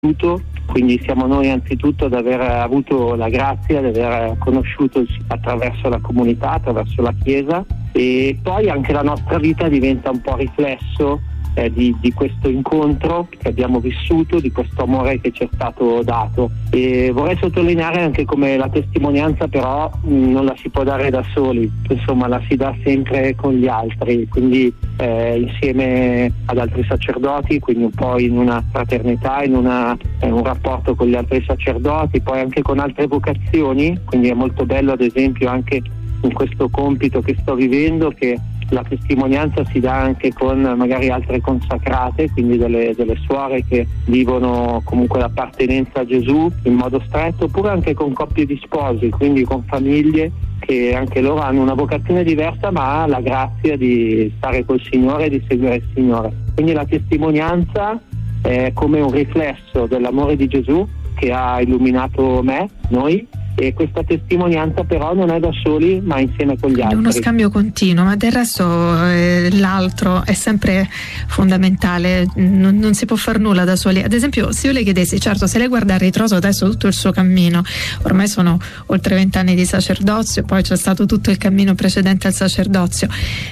vissuto, quindi siamo noi anzitutto ad aver avuto la grazia di aver conosciuto attraverso la comunità, attraverso la Chiesa, e poi anche la nostra vita diventa un po' riflesso di questo incontro che abbiamo vissuto, di questo amore che ci è stato dato. E vorrei sottolineare anche come la testimonianza però non la si può dare da soli, insomma la si dà sempre con gli altri, quindi insieme ad altri sacerdoti, quindi un po' in una fraternità, in un rapporto con gli altri sacerdoti, poi anche con altre vocazioni, quindi è molto bello ad esempio anche in questo compito che sto vivendo che la testimonianza si dà anche con magari altre consacrate, quindi delle suore che vivono comunque l'appartenenza a Gesù in modo stretto, oppure anche con coppie di sposi, quindi con famiglie che anche loro hanno una vocazione diversa ma la grazia di stare col Signore e di seguire il Signore. Quindi la testimonianza è come un riflesso dell'amore di Gesù che ha illuminato noi, e questa testimonianza però non è da soli ma insieme con gli altri. Uno scambio continuo, ma del resto l'altro è sempre fondamentale, non si può far nulla da soli. Ad esempio, se io le chiedessi, certo, se lei guarda a ritroso adesso tutto il suo cammino, ormai sono oltre 20 anni di sacerdozio, poi c'è stato tutto il cammino precedente al sacerdozio,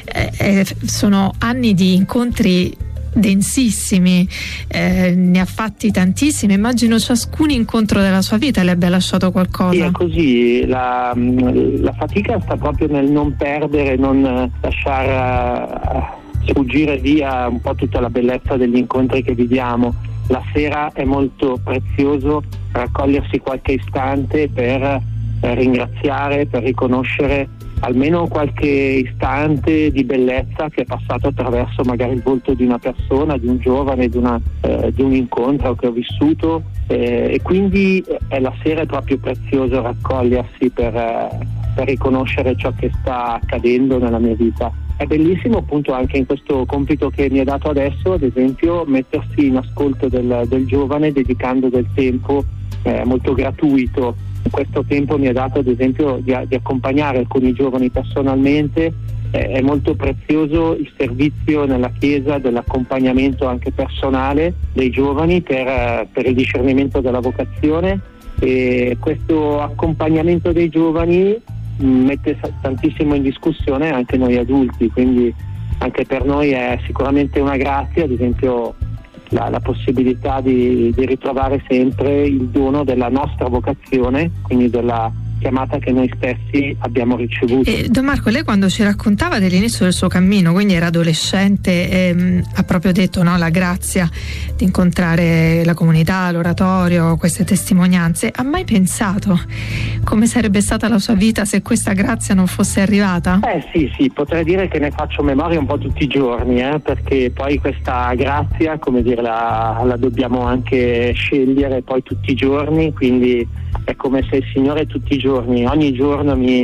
sono anni di incontri densissimi, ne ha fatti tantissimi, immagino ciascun incontro della sua vita le abbia lasciato qualcosa. Sì, è così, la fatica sta proprio nel non perdere, non lasciare sfuggire via un po' tutta la bellezza degli incontri che viviamo. La sera è molto prezioso raccogliersi qualche istante per ringraziare, per riconoscere almeno qualche istante di bellezza che è passato attraverso magari il volto di una persona, di un giovane, di un incontro che ho vissuto, e quindi la sera è proprio prezioso raccogliersi per riconoscere ciò che sta accadendo nella mia vita. È bellissimo appunto anche in questo compito che mi è dato adesso, ad esempio, mettersi in ascolto del giovane dedicando del tempo molto gratuito. Questo tempo mi ha dato ad esempio di accompagnare alcuni giovani personalmente, è molto prezioso il servizio nella Chiesa dell'accompagnamento anche personale dei giovani per il discernimento della vocazione, e questo accompagnamento dei giovani mette tantissimo in discussione anche noi adulti, quindi anche per noi è sicuramente una grazia, ad esempio la possibilità di ritrovare sempre il dono della nostra vocazione, quindi della chiamata che noi stessi abbiamo ricevuto. Don Marco, lei quando ci raccontava dell'inizio del suo cammino, quindi era adolescente, ha proprio detto la grazia di incontrare la comunità, l'oratorio, queste testimonianze. Ha mai pensato come sarebbe stata la sua vita se questa grazia non fosse arrivata? Sì, potrei dire che ne faccio memoria un po' tutti i giorni, perché poi questa grazia, come dire, la dobbiamo anche scegliere poi tutti i giorni, quindi è come se il Signore tutti i giorni, ogni giorno mi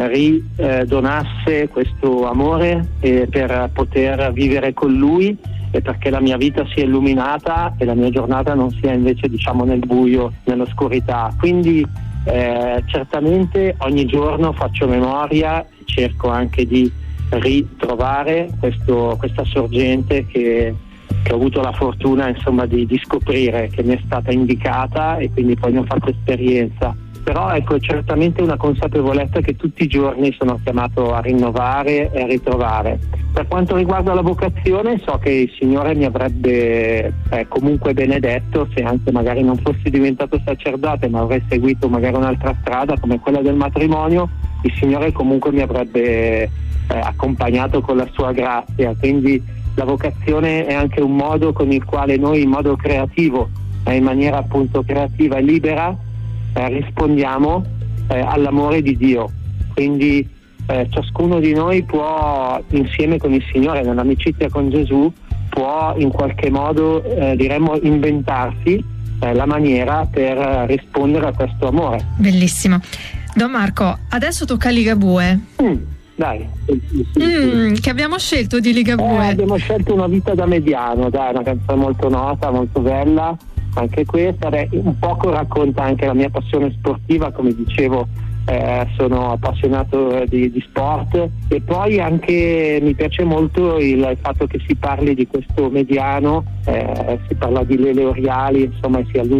ridonasse questo amore per poter vivere con Lui e perché la mia vita sia illuminata e la mia giornata non sia invece nel buio, nell'oscurità. Quindi certamente ogni giorno faccio memoria, cerco anche di ritrovare questa sorgente che ho avuto la fortuna di scoprire, che mi è stata indicata, e quindi poi ne ho fatto esperienza. Però ecco, è certamente una consapevolezza che tutti i giorni sono chiamato a rinnovare e a ritrovare. Per quanto riguarda la vocazione, so che il Signore mi avrebbe comunque benedetto se anche magari non fossi diventato sacerdote, ma avrei seguito magari un'altra strada come quella del matrimonio. Il Signore comunque mi avrebbe accompagnato con la sua grazia, quindi la vocazione è anche un modo con il quale noi in modo creativo, in maniera appunto creativa e libera, rispondiamo all'amore di Dio. Quindi ciascuno di noi può, insieme con il Signore, nell'amicizia con Gesù, può in qualche modo diremmo inventarsi la maniera per rispondere a questo amore. Bellissimo. Don Marco, adesso tocca a Ligabue. Dai. Che abbiamo scelto di Ligabue? Abbiamo scelto Una vita da mediano, una canzone molto nota, molto bella, anche questa. Un poco racconta anche la mia passione sportiva, come dicevo, sono appassionato di sport, e poi anche mi piace molto il fatto che si parli di questo mediano, si parla di Lele Oriali, insomma si allude